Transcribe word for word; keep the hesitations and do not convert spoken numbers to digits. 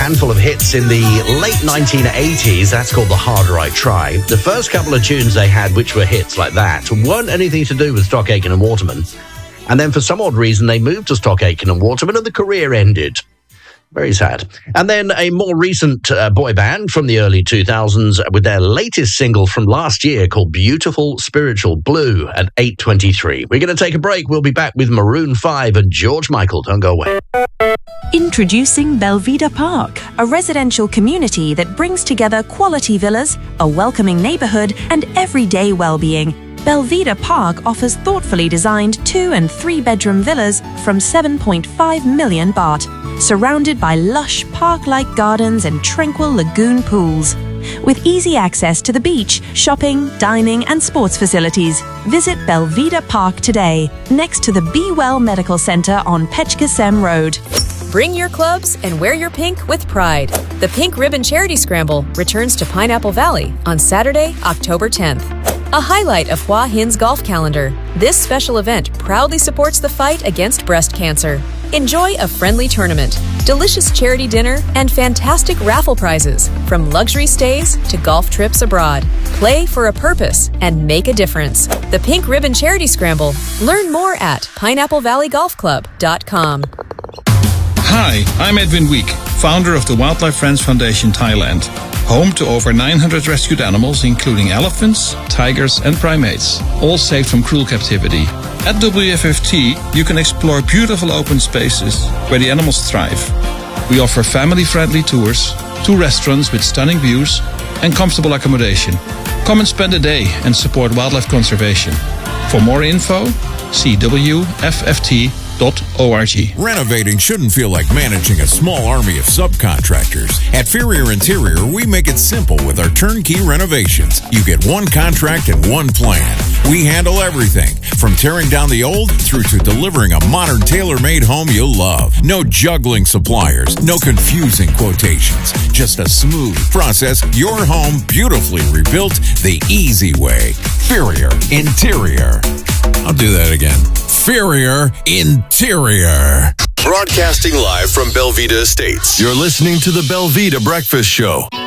handful of hits in the late nineteen eighties. That's called The Harder I Try. The first couple of tunes they had, which were hits like that, weren't anything to do with Stock Aitken and Waterman. And then for some odd reason, they moved to Stock Aitken and Waterman and the career ended. Very sad. And then a more recent uh, boy band from the early two thousands with their latest single from last year called Beautiful Spiritual Blue at eight twenty-three. We're going to take a break. We'll be back with Maroon five and George Michael. Don't go away. Introducing Belvedere Park, a residential community that brings together quality villas, a welcoming neighborhood, and everyday well-being. Belvedere Park offers thoughtfully designed two- and three-bedroom villas from seven point five million baht, surrounded by lush park-like gardens and tranquil lagoon pools. With easy access to the beach, shopping, dining, and sports facilities, visit Belvedere Park today, next to the Be Well Medical Center on Pechkasem Road. Bring your clubs and wear your pink with pride. The Pink Ribbon Charity Scramble returns to Pineapple Valley on Saturday, October tenth. A highlight of Hua Hin's golf calendar, this special event proudly supports the fight against breast cancer. Enjoy a friendly tournament, delicious charity dinner, and fantastic raffle prizes, from luxury stays to golf trips abroad. Play for a purpose and make a difference. The Pink Ribbon Charity Scramble. Learn more at pineapple valley golf club dot com. Hi, I'm Edwin Week, founder of the Wildlife Friends Foundation Thailand, home to over nine hundred rescued animals, including elephants, tigers, and primates, all saved from cruel captivity. At W F F T, you can explore beautiful open spaces where the animals thrive. We offer family-friendly tours, two restaurants with stunning views, and comfortable accommodation. Come and spend a day and support wildlife conservation. For more info, see W F F T dot org. Renovating shouldn't feel like managing a small army of subcontractors. At Ferrier Interior, we make it simple with our turnkey renovations. You get one contract and one plan. We handle everything, from tearing down the old through to delivering a modern tailor-made home you'll love. No juggling suppliers, no confusing quotations. Just a smooth process, your home beautifully rebuilt the easy way. Ferrier Interior. I'll do that again. Ferrier Interior. Broadcasting live from Belvedere Estates. You're listening to the Belvedere Breakfast Show.